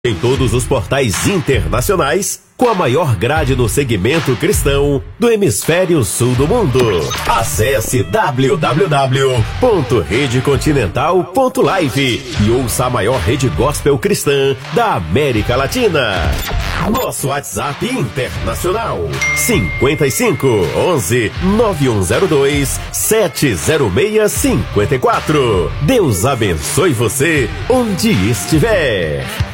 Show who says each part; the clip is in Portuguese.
Speaker 1: Em todos os portais internacionais, com a maior grade no segmento cristão do hemisfério sul do mundo. Acesse www.redecontinental.live e ouça a maior rede gospel cristã da América Latina. Nosso WhatsApp internacional 55 11 9102 70654. Deus abençoe você onde estiver.